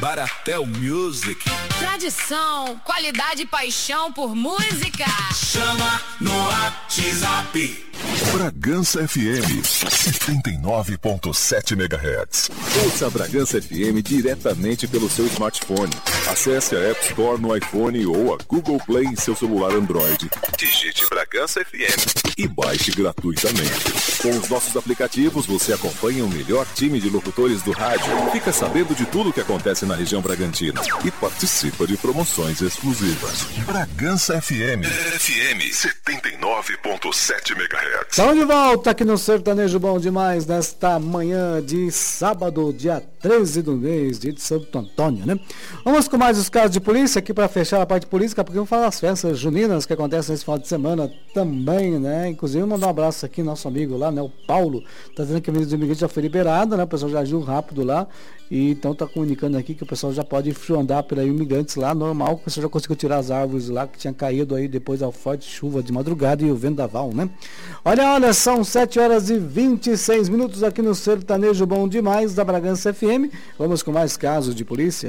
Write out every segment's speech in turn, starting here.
Baratel Music. Tradição, qualidade e paixão por música. Chama no WhatsApp. Bragança FM 79.7 MHz. Ouça a Bragança FM diretamente pelo seu smartphone. Acesse a App Store no iPhone ou a Google Play em seu celular Android. Digite Bragança FM e baixe gratuitamente. Com os nossos aplicativos, você acompanha o melhor time de locutores do rádio, fica sabendo de tudo o que acontece na região Bragantina e participa de promoções exclusivas. Bragança FM 79.7 MHz. Estamos de volta aqui no Sertanejo Bom Demais, nesta manhã de sábado, dia 13 do mês, dia de Santo Antônio, né? Vamos com mais os casos de polícia aqui para fechar a parte política, porque vamos falar das festas juninas que acontecem nesse final de semana também, né? Inclusive, mandar um abraço aqui, nosso amigo lá, né? O Paulo, tá dizendo que a Avenida dos Imigrantes já foi liberada, né? O pessoal já agiu rápido lá, e então tá comunicando aqui que o pessoal já pode andar pela Imigrantes lá, normal, que o pessoal já conseguiu tirar as árvores lá que tinha caído aí depois da forte chuva de madrugada e o vendaval, né? Olha, são 7h26 aqui no Sertanejo Bom Demais da Bragança FM. Vamos com mais casos de polícia.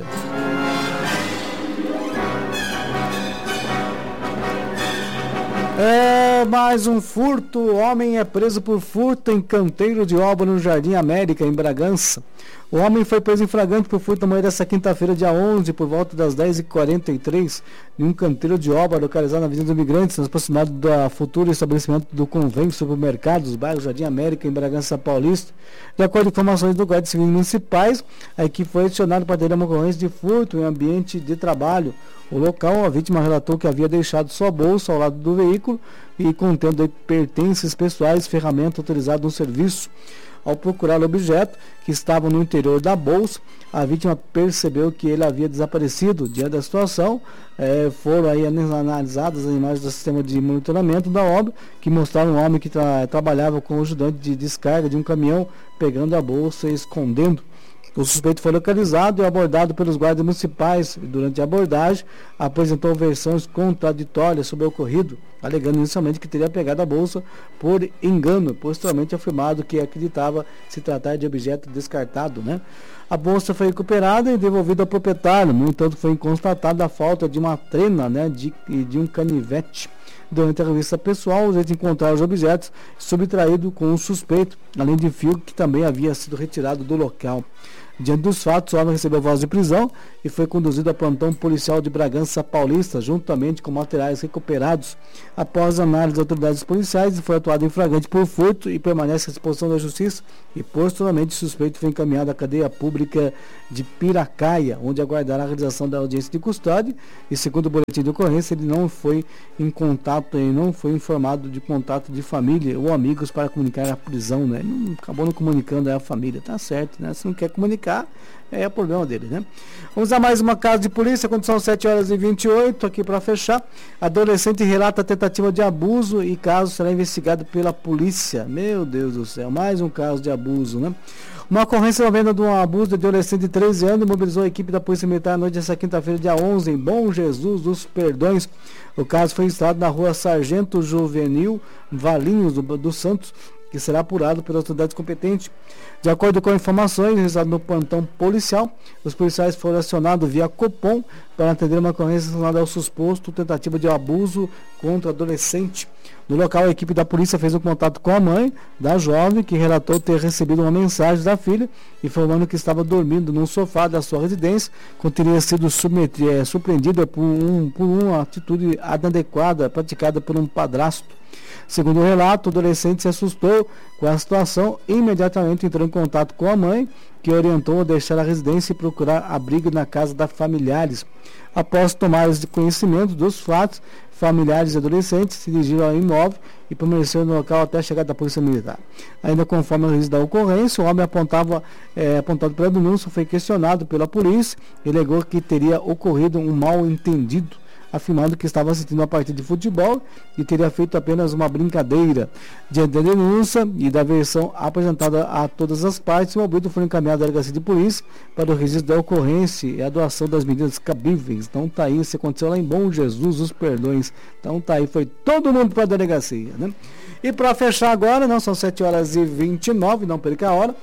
Mais um furto. O homem é preso por furto em canteiro de obra no Jardim América, em Bragança. O homem foi preso em flagrante por furto na manhã desta quinta-feira, dia 11, por volta das 10h43, em um canteiro de obra localizado na Avenida dos Imigrantes, aproximado do futuro estabelecimento do Convênio Supermercados, bairro Jardim América, em Bragança Paulista. De acordo com informações do Guarda Civil Municipais, a equipe foi acionada para atender uma ocorrência de furto em ambiente de trabalho. O local, a vítima relatou que havia deixado sua bolsa ao lado do veículo e contendo pertences pessoais, ferramenta autorizada no serviço. Ao procurar o objeto, que estava no interior da bolsa, a vítima percebeu que ele havia desaparecido. Diante da situação, foram aí analisadas as imagens do sistema de monitoramento da obra, que mostraram um homem que trabalhava com o ajudante de descarga de um caminhão, pegando a bolsa e escondendo. O suspeito foi localizado e abordado pelos guardas municipais. Durante a abordagem, apresentou versões contraditórias sobre o ocorrido, alegando inicialmente que teria pegado a bolsa por engano, posteriormente afirmado que acreditava se tratar de objeto descartado, né? A bolsa foi recuperada e devolvida ao proprietário. No entanto, foi constatada a falta de uma trena, né, de um canivete. Durante a revista pessoal, os agentes encontraram os objetos subtraídos com o suspeito, além de fio que também havia sido retirado do local. Diante dos fatos, o homem recebeu voz de prisão e foi conduzido ao plantão policial de Bragança Paulista, juntamente com materiais recuperados. Após análise das autoridades policiais, foi atuado em flagrante por furto e permanece à disposição da justiça. E posteriormente, o suspeito foi encaminhado à cadeia pública de Piracaia, onde aguardará a realização da audiência de custódia. E segundo o boletim de ocorrência, ele não foi em contato, ele não foi informado de contato de família ou amigos para comunicar a prisão, né? Ele acabou não comunicando a família, tá certo, né? Se não quer comunicar, é o problema dele, né? Vamos a mais uma casa de polícia, quando são 7h28, aqui para fechar. Adolescente relata tentativa de abuso e caso será investigado pela polícia. Meu Deus do céu, mais um caso de abuso, né? Uma ocorrência envolvendo de um abuso de adolescente de 13 anos mobilizou a equipe da Polícia Militar à noite desta quinta-feira, dia 11, em Bom Jesus dos Perdões. O caso foi registrado na rua Sargento Juvenil Valinhos do Santos, que será apurado pelas autoridades competentes. De acordo com informações realizadas no plantão policial, os policiais foram acionados via Copom para atender uma ocorrência relacionada ao suposto tentativa de abuso contra adolescente. No local, a equipe da polícia fez um contato com a mãe da jovem, que relatou ter recebido uma mensagem da filha, informando que estava dormindo num sofá da sua residência, quando teria sido surpreendida por uma atitude inadequada praticada por um padrasto. Segundo o relato, o adolescente se assustou com a situação e imediatamente entrou em contato com a mãe, que orientou a deixar a residência e procurar abrigo na casa da familiares. Após tomar conhecimento dos fatos, familiares e adolescentes se dirigiram ao imóvel e permaneceram no local até a chegada da Polícia Militar. Ainda conforme o registro da ocorrência, o homem apontado pela denúncia foi questionado pela polícia e alegou que teria ocorrido um mal-entendido, afirmando que estava assistindo uma partida de futebol e teria feito apenas uma brincadeira. Diante da denúncia e da versão apresentada a todas as partes, o movido foi encaminhado à delegacia de polícia para o registro da ocorrência e a doação das medidas cabíveis. Então tá aí, isso aconteceu lá em Bom Jesus dos Perdões. Então tá aí, foi todo mundo para a delegacia, né? E para fechar agora, não são 7h29, não perca a hora.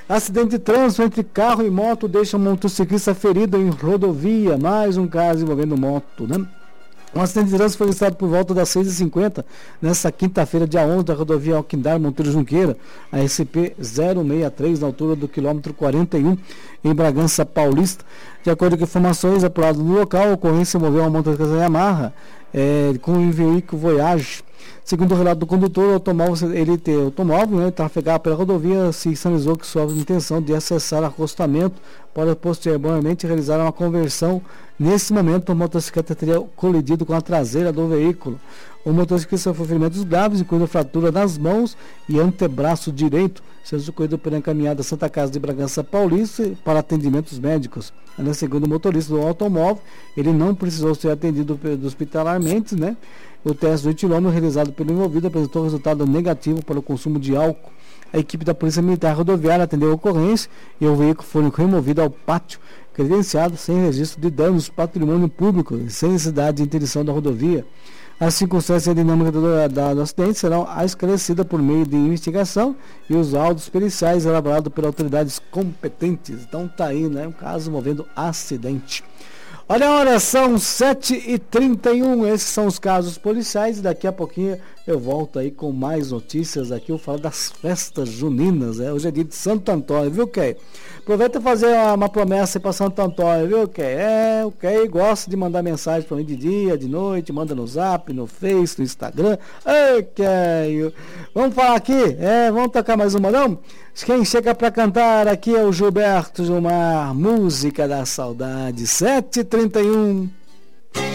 Acidente de trânsito entre carro e moto deixa um motociclista ferido em rodovia. Mais um caso envolvendo moto, né? Um acidente de trânsito foi registrado por volta das 6h50, nesta quinta-feira, dia 11, da rodovia Alquindar Monteiro Junqueira, a SCP-063, na altura do quilômetro 41, em Bragança Paulista. De acordo com informações apuradas no local, a ocorrência envolveu uma motocicleta Yamaha com um veículo Voyage. Segundo o relato do condutor, o automóvel, trafegava pela rodovia, se sinalizou que sua intenção de acessar acostamento para posteriormente realizar uma conversão. Nesse momento, a motocicleta teria colidido com a traseira do veículo. O motociclista sofreu ferimentos graves, incluindo fratura nas mãos e antebraço direito, sendo socorrido pela encaminhada Santa Casa de Bragança Paulista para atendimentos médicos. Ainda segundo o motorista do automóvel, ele não precisou ser atendido hospitalarmente, né? O teste do etilômetro realizado pelo envolvido apresentou resultado negativo para o consumo de álcool. A equipe da Polícia Militar Rodoviária atendeu a ocorrência e o veículo foi removido ao pátio, credenciado sem registro de danos patrimônio público e sem necessidade de interdição da rodovia. As circunstâncias e a dinâmica do acidente serão esclarecidas por meio de investigação e os laudos periciais elaborados por autoridades competentes. Então tá aí, né? Um caso envolvendo acidente. Olha a hora, são 7h31, esses são os casos policiais e daqui a pouquinho eu volto aí com mais notícias aqui, eu falo das festas juninas, hoje é dia de Santo Antônio, viu, Kay? Aproveita e fazer uma promessa aí para Santo Antônio, viu, Kay? O Kay gosta de mandar mensagem para mim de dia, de noite, manda no Zap, no Face, no Instagram. Ei, Kay! Vamos falar aqui, vamos tocar mais uma, não? Quem chega para cantar aqui é o Gilberto Gilmar, Música da Saudade, 7h31.